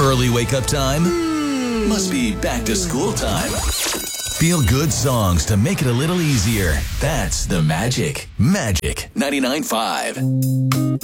Early wake-up time? Must be back to school time. Feel-good songs to make it a little easier. That's the Magic. Magic 99.5.